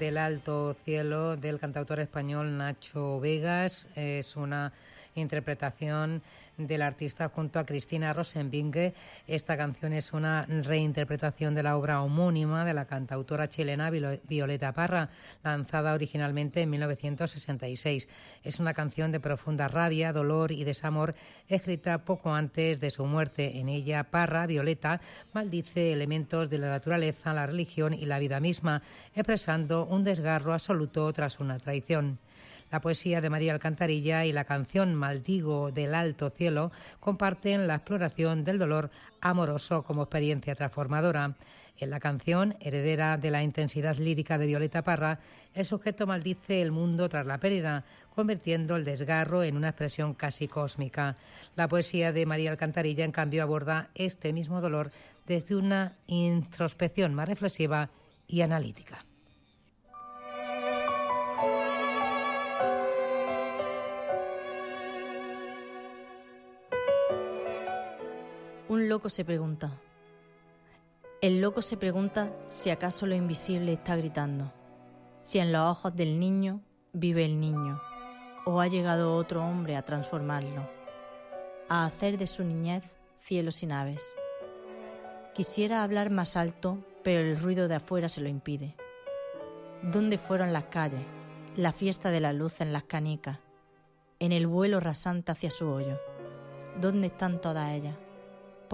del Alto Cielo del cantautor español Nacho Vegas. Es una interpretación del artista junto a Cristina Rosenvinge. Esta canción es una reinterpretación de la obra homónima de la cantautora chilena Violeta Parra, lanzada originalmente en 1966. Es una canción de profunda rabia, dolor y desamor, escrita poco antes de su muerte. En ella, Parra, Violeta, maldice elementos de la naturaleza, la religión y la vida misma, expresando un desgarro absoluto tras una traición. La poesía de María Alcantarilla y la canción Maldigo del Alto Cielo comparten la exploración del dolor amoroso como experiencia transformadora. En la canción, heredera de la intensidad lírica de Violeta Parra, el sujeto maldice el mundo tras la pérdida, convirtiendo el desgarro en una expresión casi cósmica. La poesía de María Alcantarilla, en cambio, aborda este mismo dolor desde una introspección más reflexiva y analítica. Un loco se pregunta. El loco se pregunta si acaso lo invisible está gritando, si en los ojos del niño vive el niño, o ha llegado otro hombre a transformarlo, a hacer de su niñez cielo sin aves. Quisiera hablar más alto, pero el ruido de afuera se lo impide. ¿Dónde fueron las calles, la fiesta de la luz en las canicas, en el vuelo rasante hacia su hoyo? ¿Dónde están todas ellas?